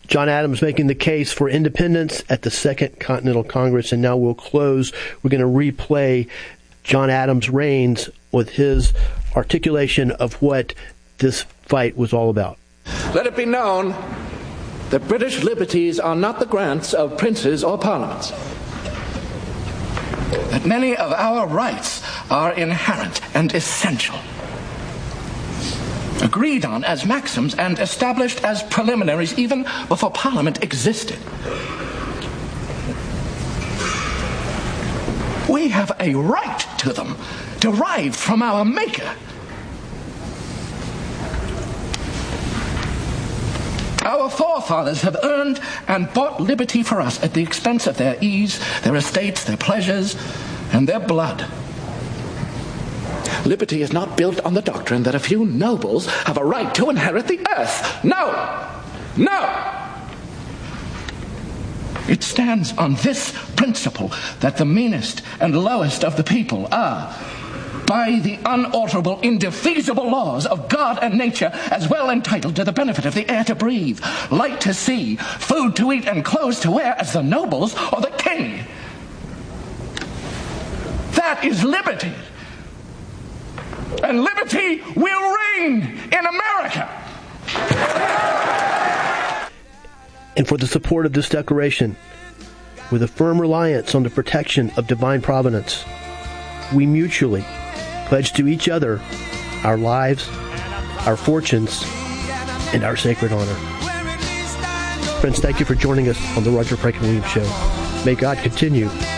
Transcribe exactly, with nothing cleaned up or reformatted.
John Adams making the case for independence at the Second Continental Congress. And now we'll close. We're going to replay John Adams' reigns with his articulation of what this fight was all about. Let it be known that British liberties are not the grants of princes or parliaments. That many of our rights are inherent and essential, agreed on as maxims and established as preliminaries even before Parliament existed. We have a right to them, derived from our Maker. Our forefathers have earned and bought liberty for us at the expense of their ease, their estates, their pleasures, and their blood. Liberty is not built on the doctrine that a few nobles have a right to inherit the earth. No! No! It stands on this principle that the meanest and lowest of the people are, by the unalterable, indefeasible laws of God and nature, as well entitled to the benefit of the air to breathe, light to see, food to eat, and clothes to wear as the nobles or the king. That is liberty. And liberty will reign in America. And for the support of this declaration, with a firm reliance on the protection of divine providence, we mutually pledge to each other our lives, our fortunes, and our sacred honor. Friends, thank you for joining us on the Roger Franklin Williams Show. May God continue